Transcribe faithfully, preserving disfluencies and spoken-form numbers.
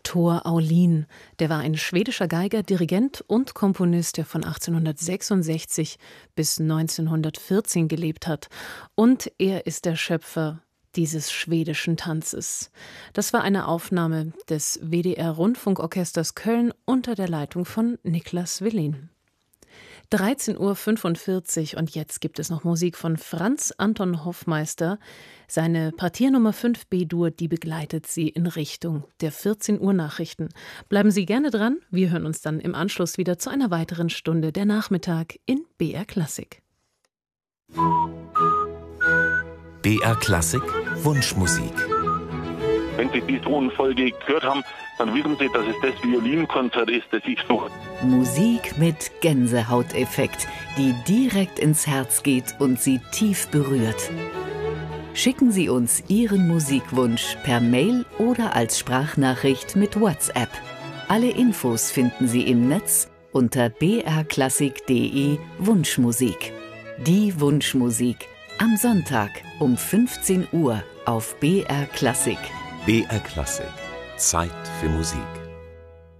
Tor Aulin. Der war ein schwedischer Geiger, Dirigent und Komponist, der von achtzehnhundertsechsundsechzig bis neunzehnhundertvierzehn gelebt hat. Und er ist der Schöpfer dieses schwedischen Tanzes. Das war eine Aufnahme des W D R-Rundfunkorchesters Köln unter der Leitung von Niklas Wellin. dreizehn Uhr fünfundvierzig und jetzt gibt es noch Musik von Franz Anton Hoffmeister. Seine Partiernummer fünf B-Dur, die begleitet Sie in Richtung der vierzehn Uhr Nachrichten. Bleiben Sie gerne dran, wir hören uns dann im Anschluss wieder zu einer weiteren Stunde der Nachmittag in B R Klassik. B R Klassik Wunschmusik. Wenn Sie die Tonfolge gehört haben, dann wissen Sie, dass es das Violinkonzert ist, das ich suche. Musik mit Gänsehauteffekt, die direkt ins Herz geht und Sie tief berührt. Schicken Sie uns Ihren Musikwunsch per Mail oder als Sprachnachricht mit WhatsApp. Alle Infos finden Sie im Netz unter b r klassik punkt d e Wunschmusik. Die Wunschmusik am Sonntag um fünfzehn Uhr auf B R Klassik. B R Klassik. Zeit für Musik.